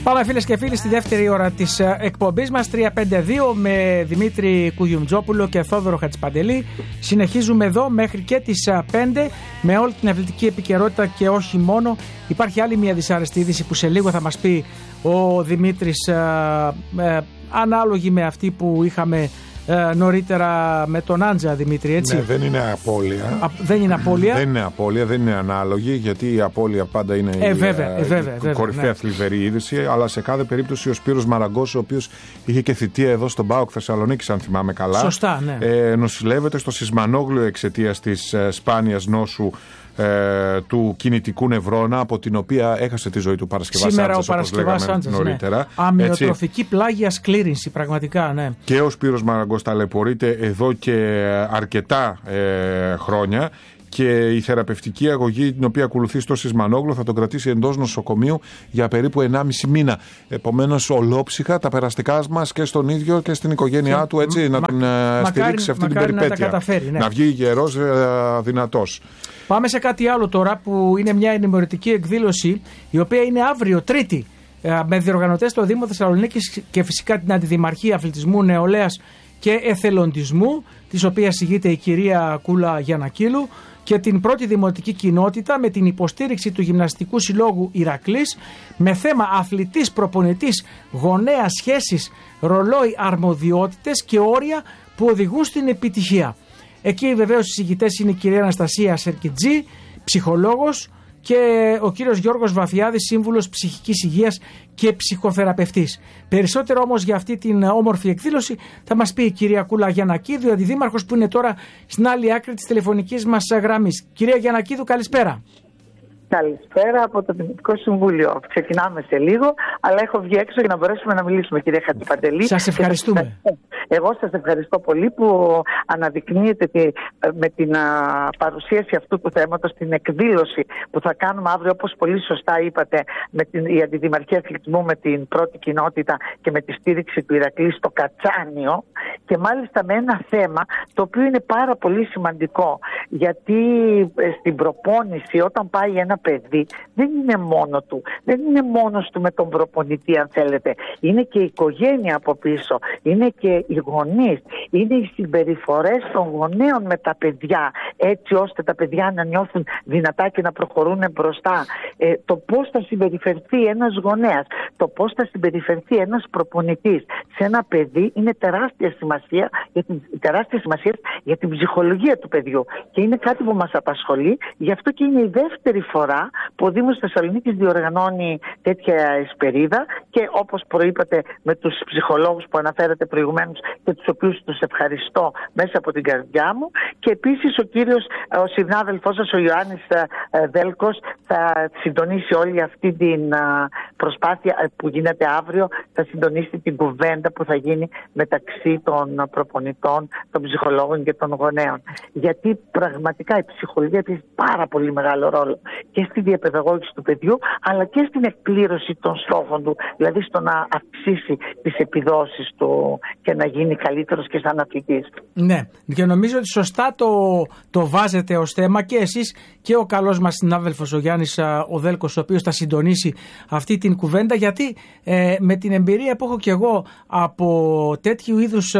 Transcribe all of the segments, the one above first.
Πάμε φίλες και φίλοι στη δεύτερη ώρα της εκπομπής μας 352 με Δημήτρη Κουγιουμτζόπουλο και Θόδωρο Χατζηπαντελή. Συνεχίζουμε εδώ μέχρι και τις 5 με όλη την αθλητική επικαιρότητα και όχι μόνο. Υπάρχει άλλη μια δυσάρεστη είδηση που σε λίγο θα μας πει ο Δημήτρης, ανάλογη με αυτή που είχαμε νωρίτερα με τον Άντζα, Δημήτρη, έτσι. Ναι, δεν είναι απώλεια. Δεν είναι απώλεια. Δεν είναι απώλεια, δεν είναι ανάλογη, γιατί η απώλεια πάντα είναι η κορυφαία θλιβερή είδηση. Αλλά σε κάθε περίπτωση ο Σπύρος Μαραγκός, ο οποίος είχε και θητεία εδώ στον ΠΑΟΚ Θεσσαλονίκης, αν θυμάμαι καλά. Σωστά, ναι. Νοσηλεύεται στο Σισμανόγλιο εξαιτίας της σπάνιας νόσου του κινητικού νευρώνα, από την οποία έχασε τη ζωή του Παρασκευάς Άντζας. Σήμερα ο Παρασκευάς Άντζας, νωρίτερα. Ναι. Αμυοτροφική πλάγια σκλήρυνση, πραγματικά, ναι. Και ο Σπύρος Μαραγκός ταλαιπωρείται εδώ και αρκετά χρόνια. Και η θεραπευτική αγωγή την οποία ακολουθεί στο Σισμανόγλιο θα τον κρατήσει εντός νοσοκομείου για περίπου 1,5 μήνα. Επομένως, ολόψυχα τα περαστικά μας και στον ίδιο και στην οικογένειά του, έτσι, να τον στηρίξει σε αυτή την περιπέτεια. Να τα καταφέρει, ναι. Να βγει γερός, δυνατός. Πάμε σε κάτι άλλο τώρα, που είναι μια ενημερωτική εκδήλωση, η οποία είναι αύριο, Τρίτη, με διοργανωτές στο Δήμο Θεσσαλονίκης και φυσικά την Αντιδημαρχία Αθλητισμού, Νεολαίας και Εθελοντισμού, της οποίας ηγείται η κυρία Κούλα Γιαννακίλου, και την πρώτη δημοτική κοινότητα, με την υποστήριξη του Γυμναστικού Συλλόγου Ηρακλής, με θέμα αθλητής, προπονητής, γονέας, σχέσεις, ρολόι, αρμοδιότητες και όρια που οδηγούν στην επιτυχία. Εκεί βεβαίως οι ηγητές είναι η κυρία Αναστασία Σερκιτζή, ψυχολόγος, και ο κύριος Γιώργος Βαθιάδης, σύμβουλος ψυχικής υγείας και ψυχοθεραπευτής. Περισσότερο όμως για αυτή την όμορφη εκδήλωση θα μας πει η κυρία Κούλα Γιαννακίδου, αντιδήμαρχος, που είναι τώρα στην άλλη άκρη της τηλεφωνικής μας γραμμής. Κυρία Γιαννακίδου, καλησπέρα. Καλησπέρα από το Δημοτικό Συμβούλιο. Ξεκινάμε σε λίγο, αλλά έχω βγει έξω για να μπορέσουμε να μιλήσουμε, κυρία Χατζηπαντελή. Σας ευχαριστούμε. Εγώ σας ευχαριστώ πολύ που αναδεικνύετε με την παρουσίαση αυτού του θέματος, την εκδήλωση που θα κάνουμε αύριο, όπως πολύ σωστά είπατε, με η Αντιδημαρχία Αθλητισμού, με την πρώτη κοινότητα και με τη στήριξη του Ηρακλή στο Κατσάνιο, και μάλιστα με ένα θέμα το οποίο είναι πάρα πολύ σημαντικό, γιατί στην προπόνηση, όταν πάει ένα παιδί, δεν είναι μόνο του, δεν είναι μόνος του με τον προπονητή, αν θέλετε, είναι και η οικογένεια από πίσω, είναι και οι γονείς, είναι οι συμπεριφορές των γονέων με τα παιδιά, έτσι ώστε τα παιδιά να νιώθουν δυνατά και να προχωρούν μπροστά. Το πώς θα συμπεριφερθεί ένας γονέας, το πώς θα συμπεριφερθεί ένας προπονητής σε ένα παιδί είναι τεράστια σημασία για την ψυχολογία του παιδιού, και είναι κάτι που μας απασχολεί. Γι' αυτό και είναι η δεύτερη φορά που ο Δήμος Θεσσαλονίκης διοργανώνει τέτοια εσπερίδα, και όπως προείπατε, με τους ψυχολόγους που αναφέρατε προηγουμένως και τους οποίους τους ευχαριστώ μέσα από την καρδιά μου, και επίσης ο συνάδελφός σας, ο Ιωάννης Δέλκος, θα συντονίσει όλη αυτή την προσπάθεια που γίνεται αύριο, θα συντονίσει την κουβέντα που θα γίνει μεταξύ των προπονητών, των ψυχολόγων και των γονέων. Γιατί πραγματικά η ψυχολογία έχει πάρα πολύ μεγάλο ρόλο και στη διαπαιδαγώγηση του παιδιού, αλλά και στην εκπλήρωση των στόχων του, δηλαδή στο να αυξήσει τις επιδόσεις του και να γίνει καλύτερος και σαν αθλητής. Ναι, και νομίζω ότι σωστά το βάζετε ως θέμα και εσείς και ο καλός μας συνάδελφος ο Γιάννης ο Δέλκος, ο οποίος θα συντονίσει αυτή την κουβέντα, γιατί με την εμπειρία που έχω και εγώ από τέτοιου είδους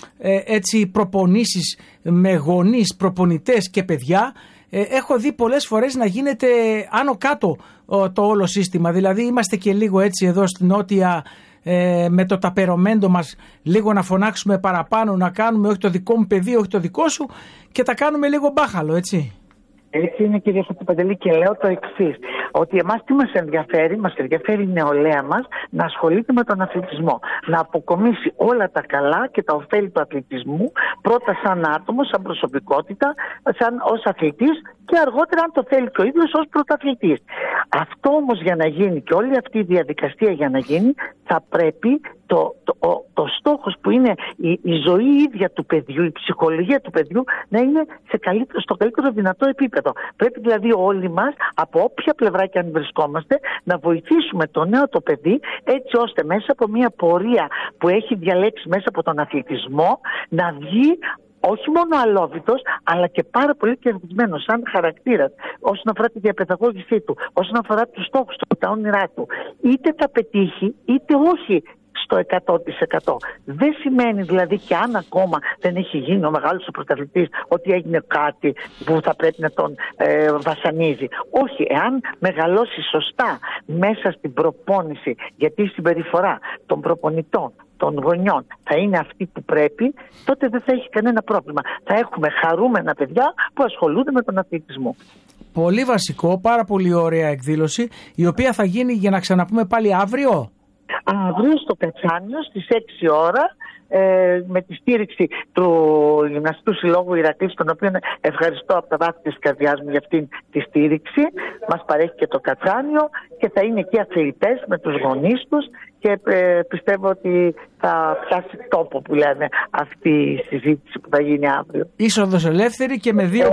προπονήσεις με γονείς, προπονητές και παιδιά, έχω δει πολλές φορές να γίνεται άνω κάτω το όλο σύστημα. Δηλαδή είμαστε και λίγο έτσι εδώ στην νότια, με το ταπερωμέντο μας, λίγο να φωνάξουμε παραπάνω, να κάνουμε όχι το δικό μου παιδί, όχι το δικό σου, και τα κάνουμε λίγο μπάχαλο, έτσι. Έτσι είναι, κυρία Χατζηπαντελή, και λέω το εξής, ότι εμάς τι μας ενδιαφέρει η νεολαία μας να ασχολείται με τον αθλητισμό, να αποκομίσει όλα τα καλά και τα ωφέλη του αθλητισμού, πρώτα σαν άτομο, σαν προσωπικότητα, ως αθλητής, και αργότερα, αν το θέλει και ο ίδιος, ως πρωταθλητής. Αυτό όμως για να γίνει, και όλη αυτή η διαδικασία για να γίνει, θα πρέπει το στόχος που είναι η ζωή ίδια του παιδιού, η ψυχολογία του παιδιού, να είναι στο καλύτερο δυνατό επίπεδο. Πρέπει δηλαδή όλοι μας, από όποια πλευρά και αν βρισκόμαστε, να βοηθήσουμε το νέο το παιδί, έτσι ώστε μέσα από μια πορεία που έχει διαλέξει μέσα από τον αθλητισμό, να βγει όχι μόνο αλόβητος, αλλά και πάρα πολύ κερδισμένος σαν χαρακτήρας, όσον αφορά τη διαπαιδαγώγησή του, όσον αφορά τους στόχους του, τα όνειρά του. Είτε τα πετύχει, είτε όχι στο 100%. Δεν σημαίνει δηλαδή, και αν ακόμα δεν έχει γίνει ο μεγάλος πρωταθλητής, ότι έγινε κάτι που θα πρέπει να τον βασανίζει. Όχι, εάν μεγαλώσει σωστά μέσα στην προπόνηση, γιατί η συμπεριφορά των προπονητών, των γονιών θα είναι αυτή που πρέπει, τότε δεν θα έχει κανένα πρόβλημα. Θα έχουμε χαρούμενα παιδιά που ασχολούνται με τον αθλητισμό. Πολύ βασικό, πάρα πολύ ωραία εκδήλωση, η οποία θα γίνει, για να ξαναπούμε πάλι, αύριο. Αύριο στο Κατσάνιο στις 6 ώρα, με τη στήριξη του Γυμναστικού Συλλόγου Ηρακλής, τον οποίο ευχαριστώ από τα βάθη της καρδιάς μου για αυτήν τη στήριξη. Μας παρέχει και το Κατσάνιο και θα είναι και αθλητές με τους γονείς τους και πιστεύω ότι θα πιάσει τόπο, που λένε, αυτή η συζήτηση που θα γίνει αύριο. Είσοδος ελεύθερη και με δύο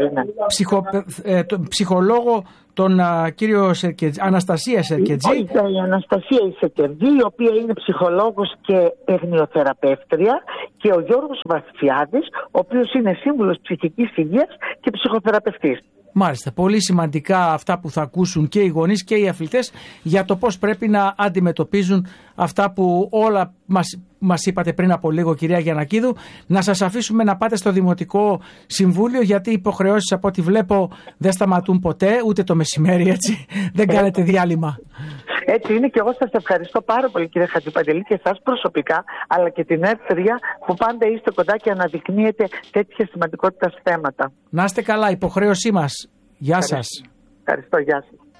ψυχολόγο, τον κύριο Αναστασία Σερκετζή. Η Αναστασία Σερκετζή, η οποία είναι ψυχολόγος και εγνιοθεραπεύτρια, και ο Γιώργος Βασιάδης, ο οποίος είναι σύμβουλος ψυχικής υγείας και ψυχοθεραπευτής. Μάλιστα, πολύ σημαντικά αυτά που θα ακούσουν και οι γονείς και οι αθλητές για το πώς πρέπει να αντιμετωπίζουν αυτά που όλα μας είπατε πριν από λίγο, κυρία Γιαννακίδου. Να σας αφήσουμε να πάτε στο Δημοτικό Συμβούλιο, γιατί οι υποχρεώσεις, από ό,τι βλέπω, δεν σταματούν ποτέ, ούτε το μεσημέρι, έτσι. Δεν κάνετε διάλειμμα. Έτσι είναι, και εγώ σας ευχαριστώ πάρα πολύ, κύριε Χατζηπαντελή, και εσάς προσωπικά, αλλά και την ΕΡΤ3 που πάντα είστε κοντά και αναδεικνύετε τέτοια σημαντικότητα θέματα. Να είστε καλά, υποχρέωσή μας. Γεια σας. Ευχαριστώ, γεια σας.